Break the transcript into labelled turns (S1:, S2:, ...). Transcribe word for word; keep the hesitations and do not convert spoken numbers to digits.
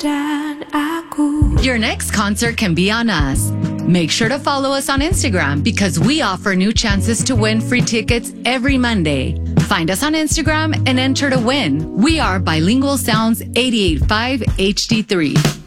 S1: Dan aku.
S2: Your next concert can be on us. Make sure to follow us on Instagram because we offer new chances to win free tickets every Monday. Find us on Instagram and enter to win. We are Bilingual Sounds eighty-eight point five H D three.